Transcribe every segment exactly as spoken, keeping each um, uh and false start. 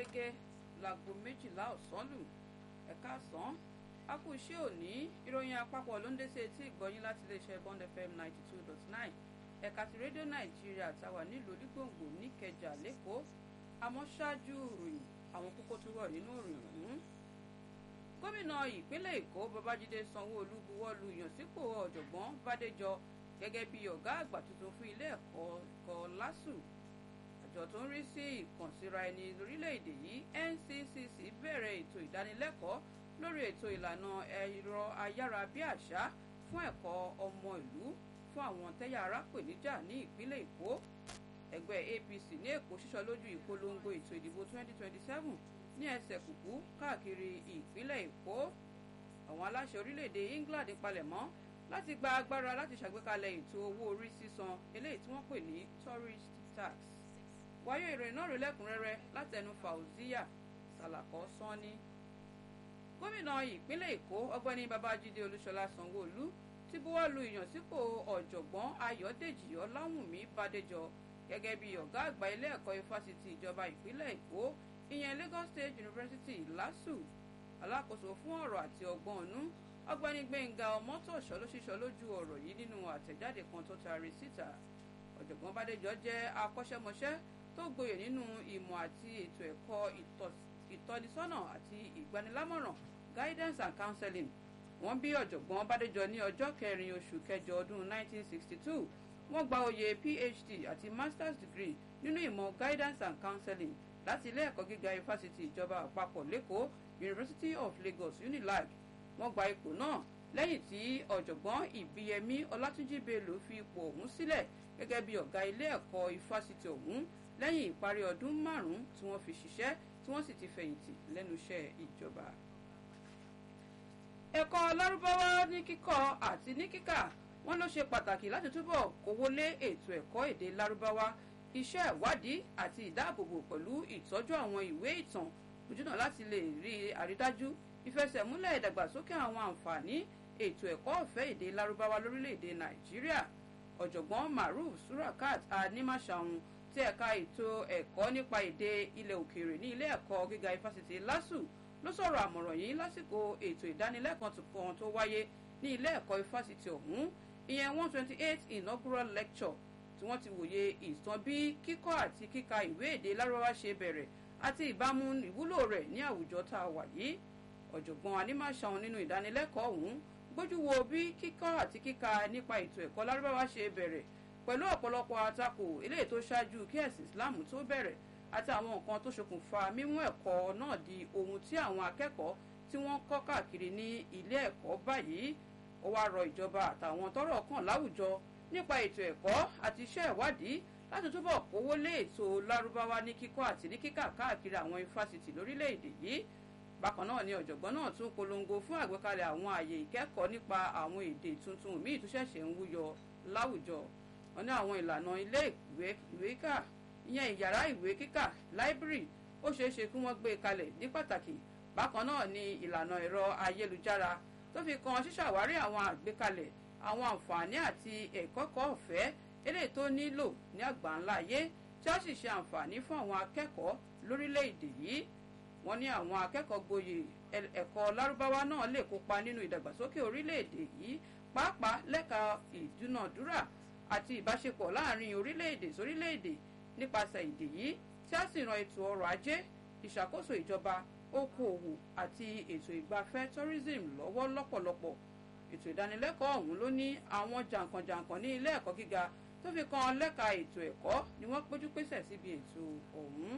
gẹ́gẹ́ láago méjìlá ọ̀sán lù ẹ̀ka àsán a kú iṣẹ́ òní ìròyìn àpapọ̀ ló ń dé sí etí ìgbọ́yín láti iléeṣẹ́ Bond F M ninety two dot nine ẹ̀ka ti rédíò Nàìjíríà táwa nílùú Onígbòǹgbò níkẹjà lẹ́kọ̀ọ́ àmọ́ ṣáájú ìròyìn àwọn kókó tó wà nínú ìròyìn ọ̀hún. Gómìnà ìpínlẹ̀ Èkó Babájídé Sanwó-Olú buwọ́lu ìyànsípò ọ̀jọ̀gbọ́n Bádéjọ gẹ́gẹ́ bí ọ̀gá àgbà tuntun fún ilé ẹ̀kọ́ ẹ̀kọ́ LASU. Àjọ tó ń rí sí ìkànsíra ẹni lórílẹ̀‐èdè yìí N C C C bẹ̀rẹ̀ ètò ìdánilẹ́kọ̀ọ́ lórí ètò ìlànà ẹ̀rọ ayárabíàṣá fún ẹ̀kọ́ ọmọ ìlú fún àwọn tẹ́yà ara pèníjà ní ìpínlẹ̀ Èkó. Ẹgbẹ́ A P C ní Èkó ṣíṣọ lójú ìpolongo ètò ìdìbò twenty twenty seven ní ẹsẹ̀ kùkú káàkiri ìpínlẹ̀ Èkó. Àwọn aláṣẹ orílẹ̀-èdè England palẹ̀mọ́ láti gba agbára láti ṣàgbékalẹ̀ ètò owó orí sísan eléyìí tí wọ́n pè ní tourist tax. Wáyé ìròyìn náà rí lẹ́kùnrẹ́rẹ́ látẹnu Fauziya Salako Sanni. Gómìnà ìpínlẹ̀ Èkó ọ̀gbẹ́ni Babájídé Olúṣọlá Sanwó-Olú ti buwọ́lu ìyànsípò ọ̀jọ̀gbọ́n Ayọ̀dèjì Ọláwùnmí Bádéjọ gẹ́gẹ́ bí ọ̀gá àgbà ilé ẹ̀kọ́ ifásitì ìjọba ìpínlẹ̀ Èkó ìyẹn Lagos State University LASU. Alákòóso fún ọ̀rọ̀ àti ọgbọ́n ọ̀nú ọ̀gbẹ́ni Gbẹ́ngà Ọmọ́tòṣọ́ ló ṣíṣọ lójú ọ̀rọ̀ yìí nínú àtẹ̀jáde kan tó taari síta. Ọ̀jọ̀gbọ́n Bádéjọ jẹ́ akọ́ṣẹ́mọṣẹ́ tó gboyè nínú ìmọ̀ àti ètò ẹ̀kọ́ ìtọ́nisọ́nà àti ìgbanilámọ̀ràn guidance and counseling. Wọ́n bí ọ̀jọ̀gbọ́n Bádéjọ ní ọjọ́ kẹrin oṣù kẹjọ ọdún nineteen sixty two. Wọ́n gba oyè P H D àti master's degree nínú ìmọ̀ guidance and counseling láti ilé ẹ̀kọ́ gíga ifásitì ìjọba àpapọ̀ lẹ́kọ̀ọ́ University of Lagos UNILAG. Wọ́n gba ipò náà lẹ́yìn tí ọ̀jọ̀gbọ́n Ìbíyẹmí Ọlátúnjí Bello fi ipò ọ̀hún sílẹ̀ gẹ́gẹ́ bí ọ̀gá ilé ẹ̀kọ́ ifásitì ọ̀hún lẹ́yìn ìparí ọdún márùn-ún tí wọ́n fi ṣiṣẹ́ tí wọ́n sì ti fẹ̀yìntì lẹ́nu iṣẹ́ ìjọba. Ẹ̀kọ́ Lárúbáwá ní kíkọ́ àti ní kíkà wọ́n ló ṣe pàtàkì láti túbọ̀ kówó lé ètò ẹ̀kọ́ èdè Lárúbáwá, iṣẹ́ ìwádìí àti ìdáàbòbò pẹ̀lú ìtọ́jú àwọn ìwé ìtàn ojúnà láti lè rí àrídájú ìfẹsẹ̀múlẹ̀ ìdàgbàsókè àwọn àǹfààní ètò ẹ̀kọ́ ọ̀fẹ́ èdè Lárúbáwá lórílẹ̀‐èdè Nàìjíríà. Ọ̀jọ̀gbọ́n Maruf Surakat Animashaun ti ẹ̀ka ètò ẹ̀kọ́ nípa èdè ilẹ̀ òkèèrè ní ilé ẹ̀kọ́ gíga ifásitì LASU ló sọ̀rọ̀ àmọ̀ràn yìí lásìkò ètò ìdánilẹ́kọ̀ọ́ kan tó wáyé ní ilé ẹ̀kọ́ ifásitì ọ̀hún ìyẹn one twenty eight inaugural lecture tí wọ́n ti wòye ìtàn bí kíkọ́ àti kíka ìwé èdè Lárúbáwá ṣe bẹ̀rẹ̀ àti ìbámu ìwúlò rẹ̀ ní àwùjọ tá a wà yìí. Ọ̀jọ̀gbọ́n Animashaun nínú ìdánilẹ́kọ̀ọ́ ọ̀hún gbójú wo bí kíkọ́ àti kíka nípa ètò ẹ̀kọ́ Lárúbáwá ṣe bẹ̀rẹ̀ pẹ̀lú ọ̀pọ̀lọpọ̀ àtakò eléyìí tó ṣáájú kí ẹ̀sìn Islam tó bẹ̀rẹ̀ àti àwọn nǹkan tó ṣokùnfà mímú ẹ̀kọ́ náà di ohun tí àwọn akẹ́kọ̀ọ́ tí wọ́n kọ́ káàkiri ní ilé ẹ̀kọ́ báyìí. Ó wá rọ ìjọba àtàwọn tọ́rọ̀ kàn láwùjọ nípa ètò ẹ̀kọ́ àti iṣẹ́ ìwádìí láti túbọ̀ kówó lé ètò Lárúbáwá ní kíkọ́ àti ní kíkà káàkiri àwọn ifásitì lórílẹ̀‐èdè yìí. Bákan náà ni ọ̀jọ̀gbọ́n náà tún polongo fún àgbékalẹ̀ àwọn àyè ìkẹ́kọ̀ọ́ nípa àwọn èdè tuntun míì tó ṣẹ̀ṣẹ̀ ń wúyọ láwùjọ. Wọ́n ní àwọn ìlànà ilé ìwé kíkà ìyẹn ìyàrá ìwé kíkà library ó ṣeé ṣe kí wọ́n gbé kalẹ̀ ní pàtàkì. Bákan náà ni ìlànà ẹ̀rọ ayélujára tó fi kan ṣíṣàwárí àwọn àgbékalẹ̀ àwọn àǹfààní àti ẹ̀kọ́kọ́ ọ̀fẹ́ eléyìí tó nílò ní àgbáńlá ayé tí ó sì ṣe àǹfààní fún àwọn akẹ́kọ̀ọ́ lórílẹ̀‐èdè yìí. Wọ́n ní àwọn akẹ́kọ̀ọ́ gboyè ẹ̀kọ́ Lárúbáwá náà lè kópa nínú ìdàgbàsókè orílẹ̀‐èdè yìí pàápàá lẹ́ka ìdúnàdúrà àti ìbáṣepọ̀ láàrin orílẹ̀‐èdè sórílẹ̀‐èdè nípasẹ̀ èdè yìí tí a sì ran ètò ọrọ̀ ajé, ìṣàkóso ìjọba, okòòwò àti ètò ìgbafẹ́ tourism lọ́wọ́ lọ́pọ̀lọpọ̀. Ètò ìdánilẹ́kọ̀ọ́ ọ̀hún ló ní àwọn jàǹkànjàǹkàn ní ilé ẹ̀kọ́ gíga tó fi kan lẹ́ka ètò ẹ̀kọ́ ni wọ́n péjú pésẹ̀ síbi ètò ọ̀hún.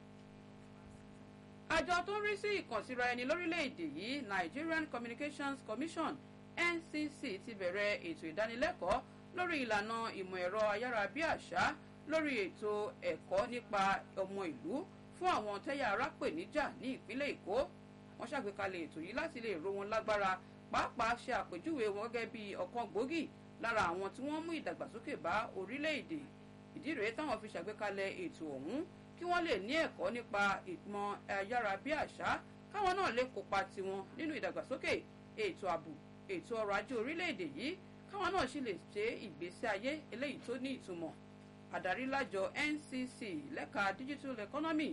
Àjọ tó ń rí sí ìkànsíra ẹni lórílẹ̀‐èdè yìí Nigerian Communications Commission N C C ti bẹ̀rẹ̀ ètò ìdánilẹ́kọ̀ọ́ lórí ìlànà ìmọ̀ ẹ̀rọ ayárabíàṣá lórí ètò ẹ̀kọ́ nípa ọmọ ìlú fún àwọn tẹ́yà ara pèníjà ní ìpínlẹ̀ Èkó. Wọ́n ṣàgbékalẹ̀ ètò yìí láti lè ró wọn lágbára pàápàá ṣe àpèjúwe wọn gẹ́gẹ́ bí ọ̀kan gbòógì lára àwọn tí wọ́n mú ìdàgbàsókè bá orílẹ̀-èdè. Ìdí rèé táwọn fi ṣàgbékalẹ̀ ètò ọ̀hún kí wọ́n lè ní ẹ̀kọ́ nípa ìmọ̀ ayárabíàṣá káwọn náà lè kópa tiwọn nínú ìdàgbàsókè ètò ààbò ètò ọrọ̀ ajé orílẹ̀-èdè yìí káwọn náà sì lè ṣe ìgbésí ayé eléyìí tó ní ìtumọ̀. Àdarí lájọ N C C lẹ́ka digital economy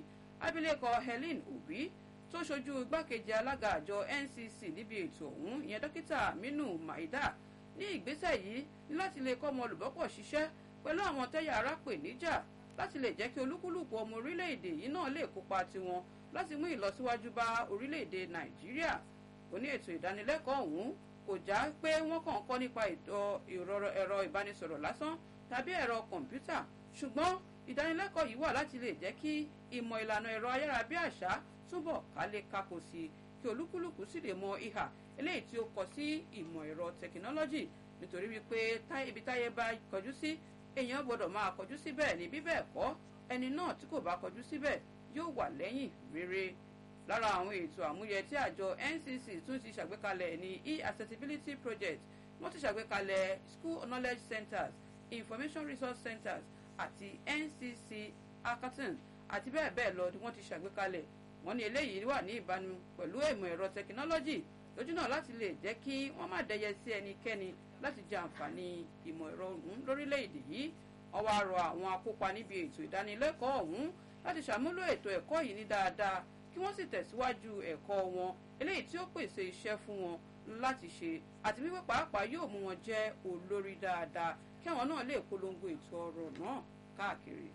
abilékọ Helen Obi tó ṣojú igbákejì alága àjọ N C C níbi ètò ọ̀hún ìyẹn dókítà Aminu Maida ní ìgbésẹ̀ yìí ní láti lè kọ́ ọmọ olùbọ́pọ̀ ṣiṣẹ́ pẹ̀lú àwọn tẹ́yà ara pè níjà láti lè jẹ́ kí olúkúlùkù ọmọ orílẹ̀-èdè yìí náà lè kópa tiwọn láti mú ìlọsíwájú bá orílẹ̀-èdè Nàìjíríà. Ó ní ètò ìdánilẹ́kọ̀ọ́ ọ̀hún kò já pé wọ́n kàn kọ́ nípa ẹ̀rọ ìbánisọ̀rọ̀ lásán tàbí ẹ̀rọ kọ̀ǹpútà, ṣùgbọ́n ìdánilẹ́kọ̀ọ́ yìí wà láti lè jẹ́ kí ìmọ̀ ìlànà ẹ̀rọ ayárabíàṣá túbọ̀ kálé kákò sí kí olúkúlùkù sì lè mọ ìhà eléyìí tí ó kọ sí ìmọ̀ ẹ̀rọ tẹkinọ́lọ́jì, nítorí wípé ibi táyé bá kọjú sí èèyàn gbọ́dọ̀ máa kọjú síbẹ̀ ní bí bẹ́ẹ̀ kọ́ ẹni náà tí kò bá kọjú síbẹ̀ yóò wà lẹ́yìn rere. Lára àwọn ètò àmúyẹ tí àjọ N C C tún ti ṣàgbékalẹ̀ ní e-accessibility project, wọ́n ti ṣàgbékalẹ̀ school knowledge centers, information resource centers àti N C C hackathon àti bẹ́ẹ̀ bẹ́ẹ̀ lọ ni wọ́n ti ṣàgbékalẹ̀. Wọ́n ní eléyìí wà ní ìbámu pẹ̀lú ìmọ̀ ẹ̀rọ tẹkinọ́lọ́jì lójúnà láti lè jẹ́ kí wọ́n má dẹyẹ sí ẹnikẹ́ni láti jẹ àǹfààní ìmọ̀ ẹ̀rọ ọ̀hún lórílẹ̀‐èdè yìí. Wọ́n wá rọ àwọn akópa níbi ètò ìdánilẹ́kọ̀ọ́ ọ̀hún láti ṣàmúlò ètò ẹ̀kọ́ yìí ní dáadáa kí wọ́n sì tẹ̀síwájú ẹ̀kọ́ wọn eléyìí tí ó pèsè iṣẹ́ fún wọn láti ṣe àti wípé pàápàá yóò mú wọn jẹ́ olórí dáadáa kí àwọn náà lè polongo ètò ọrọ̀ náà káàkiri.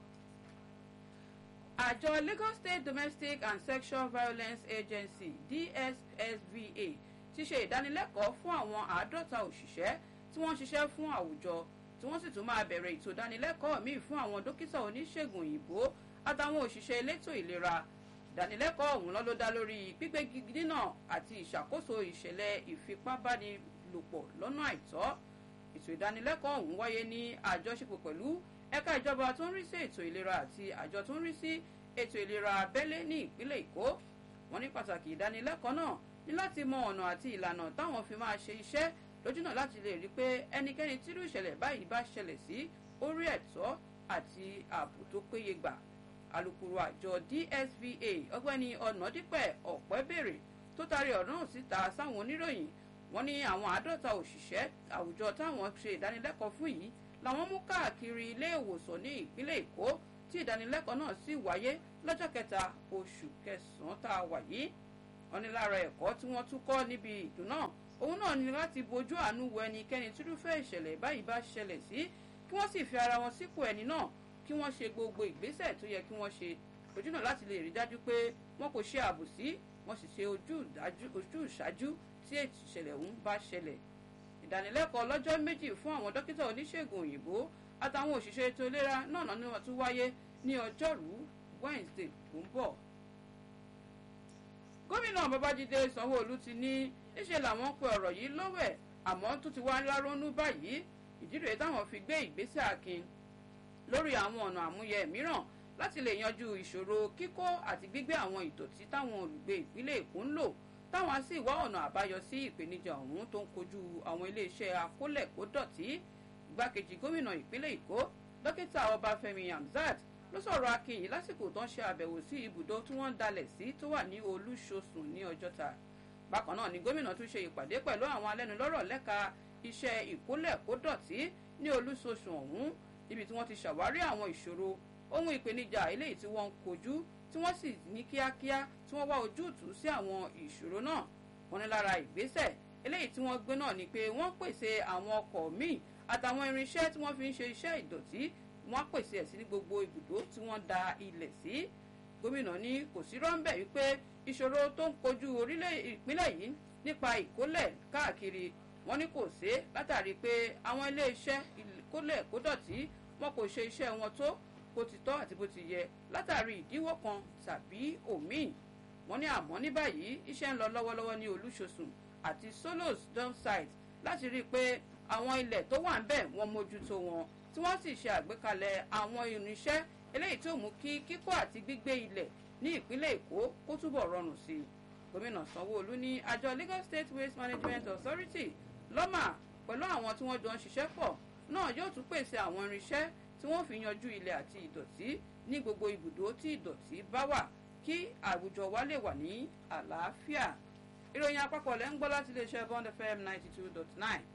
Àjọ Lagos State Domestic and Sexual Violence Agency D S S V A ti ṣe ìdánilẹ́kọ̀ọ́ fún àwọn àádọ́ta òṣìṣẹ́ tí wọ́n ń ṣiṣẹ́ fún àwùjọ tí wọ́n sì tún máa bẹ̀rẹ̀ ètò ìdánilẹ́kọ̀ọ́ míì fún àwọn dókítà oníṣègùn òyìnbó àtàwọn òṣìṣẹ́ elétò ìlera. Ìdánilẹ́kọ̀ọ́ ọ̀hún ló dá lórí gbígbégi dínà àti ìṣàkóso ìṣẹ̀lẹ̀ ìfipábánilòpọ̀ lọ́nà àìtọ́. Ètò ìdánilẹ́kọ̀ọ́ ọ̀hún wáyé ní àjọṣepọ̀ pẹ̀lú ẹ̀ka ìjọba tó ń rí sí ètò ìlera àti àjọ tó ń rí sí ètò ìlera abẹ́lé ní ìpínlẹ̀ Èkó. Wọ́n ní pàtàkì ìdánilẹ́kọ̀ọ́ náà ní láti mọ ọ̀nà àti ìlànà táwọn fi máa ṣe iṣẹ́ lójúnà láti lè rí pé ẹnikẹ́ni tírú ìṣẹ̀lẹ̀ báyìí bá ṣẹlẹ̀ sí orí ẹ̀tọ́ àti ààbò tó péye gbà. Alukoro àjọ D S V A ọ̀gbẹ́ni Ọ̀nàdípẹ̀ Ọ̀pẹ́bèrè tó taari ọ̀rọ̀ náà síta sáwọn oníròyìn. Wọ́n ní àwọn àádọ́ta òṣìṣẹ́ àwùjọ táwọn ṣe ìdánilẹ́kọ̀ọ́ fún yìí làwọn mú káàkiri ilé ìwòsàn ní ìpínlẹ̀ Èkó tí ìdánilẹ́kọ̀ọ́ náà sì wáyé lọ́jọ́ kẹta oṣù kẹsàn-án tá a wà yìí. Wọ́n ní lára ẹ̀kọ́ tí wọ́n tún kọ́ níbi ìdún náà òun náà ni láti bojú àánú wo ẹnikẹ́ni tírúfẹ́ ìṣẹ̀lẹ̀ báyìí bá ṣẹlẹ̀ sí kí wọ́n sì fi ara wọn sípò ẹni náà kí wọ́n ṣe gbogbo ìgbésẹ̀ tó yẹ kí wọ́n ṣe lójúnà láti lè rí dájú pé wọ́n kò ṣe àbòsí wọ́n sì ṣe ojú ìṣáájú tí ètò ìṣẹ̀lẹ̀ ọ̀hún bá ṣẹlẹ̀. Ìdánilẹ́kọ̀ọ́ lọ́jọ́ méjì fún àwọn dókítà oníṣègùn òyìnbó àtàwọn òṣìṣẹ́ ètò ìlera náà ni wọ́n tún wáyé ní ọjọ́rú Wednesday tó ń bọ̀. Gómìnà Babájídé Sanwó-Olú ti ní níṣe làwọn pe ọ̀rọ̀ yìí lọ́wẹ̀ àmọ́ tó ti wá lárónú báyìí. Ìdí rèé táwọn fi gbé ìgbésẹ̀ akin lórí àwọn ọ̀nà àmúyẹ mìíràn láti lè yanjú ìṣòro kíkó àti gbígbé àwọn ìdọ̀tí táwọn olùgbé ìpínlẹ̀ Èkó ń lò táwọn sì wá ọ̀nà àbáyọ sí ìpèníjà ọ̀hún tó ń kojú àwọn iléeṣẹ́ akólẹ̀kódọ̀tí. Igbákejì gómìnà ìpínlẹ̀ Èkó dókítà Ọbáfẹ́mi Hamzat ló sọ̀rọ̀ akínyìn lásìkò tó ń ṣe àbẹ̀wò sí ibùdó tí wọ́n ń dalẹ̀ sí tó wà ní Olúṣosùn ní Ọjọ́ta. Bákan náà ni gómìnà tún ṣe ìpàdé pẹ̀lú àwọn alẹ́nulọ́rọ̀ lẹ́ka iṣẹ́ ìkólẹ̀kódọ̀tí ní Olúṣosùn ọ̀hún níbi tí wọ́n ti ṣàwárí àwọn ìṣòro ohun ìpèníjà eléyìí tí wọ́n ń kojú tí wọ́n sì ní kíákíá tí wọ́n wá ojútùú sí àwọn ìṣòro náà. Wọ́n ní lára ìgbésẹ̀ eléyìí tí wọ́n gbé náà ni pé wọ́n pèsè àwọn ọkọ̀ míì àtàwọn irinṣẹ́ tí wọ́n fi ń ṣe iṣẹ́ ìdọ̀tí wọ́n pèsè ẹ̀ sí ní gbogbo ibùdó tí wọ́n da ilẹ̀ sí. Gómìnà ní kò sí rọ́ńbẹ̀ wípé ìṣòro tó ń kojú orílẹ̀ ìpínlẹ̀ yìí nípa ìkólẹ̀ káàkiri wọ́n ní kò sí látàrí pé àwọn iléeṣẹ́ ìkólẹ̀ kódọ̀tí wọn kò ṣe iṣẹ́ wọn tó bó ti tọ́ àti bó ti yẹ látàrí ìdíwọ́ kan tàbí òmíì. Wọ́n ní àmọ́ ní báyìí iṣẹ́ ń lọ lọ́wọ́lọ́wọ́ ní Olúṣosùn àti Solos dump site láti rí i pé àwọn ilẹ̀ tó wà ń bẹ̀ wọ́n mójútó wọn tí wọ́n sì ṣe àgbékalẹ̀ àwọn irinṣẹ́ eléyìí tó mú kí kíkó àti gbígbé ilẹ̀ ní ìpínlẹ̀ Èkó kó túbọ̀ rọrùn sí i. Gómìnà Sanwó-Olú ní àjọ Lagos State Waste Management Authority lọ́mà pẹ̀lú àwọn tí wọ́n jọ ń ṣiṣẹ́ pọ̀ náà yóò tún pèsè àwọn irinṣẹ́ tí wọ́n fi yanjú ilẹ̀ àti ìdọ̀tí ní gbogbo ibùdó tí ìdọ̀tí bá wà kí àwùjọ wa lè wà ní àlàáfíà. Ìròyìn àpapọ̀ lẹ́ ń gbọ́ láti iléeṣẹ́ Bond F M ninety two dot nine